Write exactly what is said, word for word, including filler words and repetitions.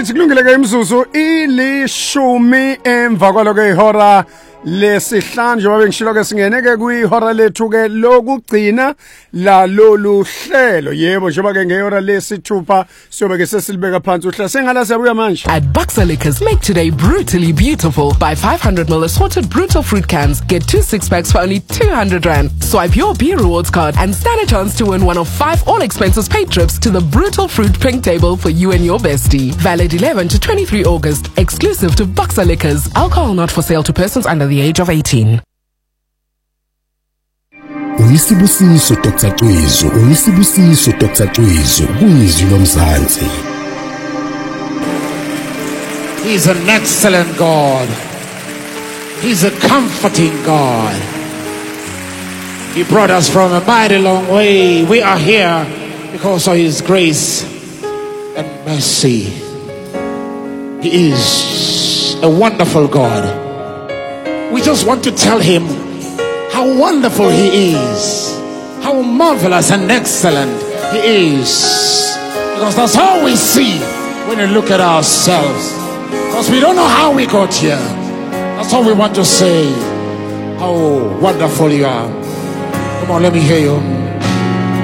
Alright, kulungile ke imzuzu ilishumi emva kwaloke ihora lesihlanu njengoba ngishilo ke singene ke kwihora lethu ke lokugcina la lolu hlelo. Yebo njengoba ke ngehora lesithupha siyobe ke sesilibeka phansi uhla sengala siyabuya manje. At Buxer Liquors, make today brutally beautiful. Buy five hundred milliliters assorted brutal fruit cans, get two six packs for only two hundred rand. Swipe your B Rewards card and stand a chance to win one of five all expenses paid trips to the Brutal Fruit Pink Table for you and your bestie. Valid eleven to twenty-three August. Exclusive to Buxer Liquors. Alcohol not for sale to persons under the age of eighteen. Uyisibusiso Doctor Cwizu, uyisibusiso Doctor Cwizu, kuyizwi lomzansi. He's an excellent God. He's a comforting God. He brought us from a mighty long way. We are here because of His grace and mercy. He is a wonderful God. We just want to tell Him how wonderful He is, how marvelous and excellent He is. Because that's all we see when we look at ourselves. Because we don't know how we got here. That's all we want to say. How wonderful you are. Come on, let me hear you.